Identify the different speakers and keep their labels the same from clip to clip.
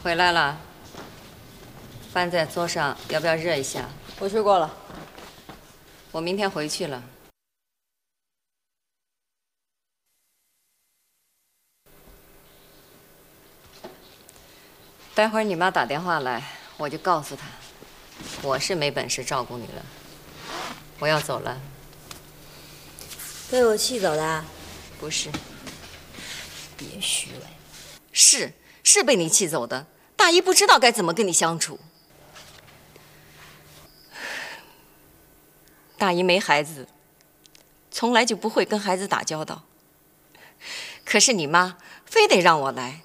Speaker 1: 回来了，饭在桌上，要不要热一下？
Speaker 2: 我吃过了。
Speaker 1: 我明天回去了。待会儿你妈打电话来，我就告诉她，我是没本事照顾你了，我要走了。
Speaker 2: 被我气走的？
Speaker 1: 不是，
Speaker 2: 别虚伪。
Speaker 1: 是被你气走的。大姨不知道该怎么跟你相处。大姨没孩子，从来就不会跟孩子打交道。可是你妈非得让我来。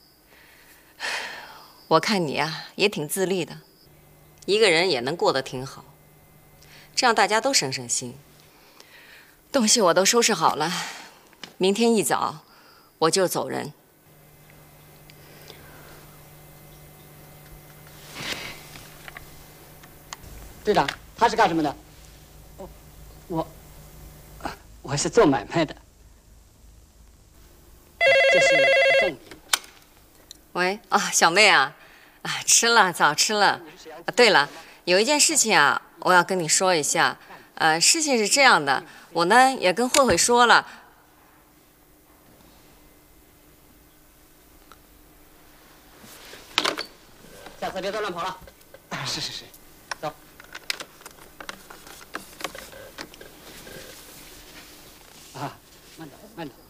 Speaker 1: 我看你啊，也挺自立的，一个人也能过得挺好，这样大家都省省心。东西我都收拾好了，明天一早我就走人。
Speaker 3: 队长，他是干什么的？我是做买卖的。这是赠礼。
Speaker 1: 喂，小妹啊，吃了，早吃了。对了，有一件事情啊，我要跟你说一下。事情是这样的，我呢也跟慧慧说了。
Speaker 3: 下次别再乱跑了。是。走。慢点。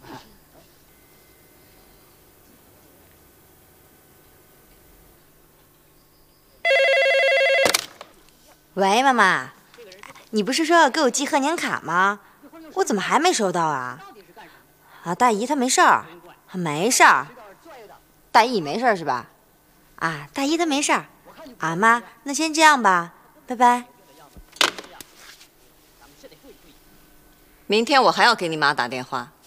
Speaker 2: 喂，妈妈，你不是说要给我寄贺年卡吗？我怎么还没收到啊？大姨她没事儿，没事儿。大姨你没事儿是吧？大姨她没事儿。妈，那先这样吧，拜拜。
Speaker 1: 明天我还要给你妈打电话。